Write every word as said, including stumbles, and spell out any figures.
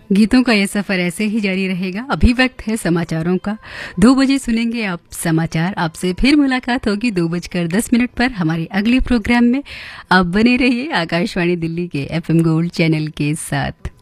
गीतों का ये सफ़र ऐसे ही जारी रहेगा। अभी वक्त है समाचारों का। दो बजे सुनेंगे आप समाचार। आपसे फिर मुलाकात होगी दो बजकर दस मिनट पर हमारे अगले प्रोग्राम में। आप बने रहिए आकाशवाणी दिल्ली के एफएम गोल्ड चैनल के साथ।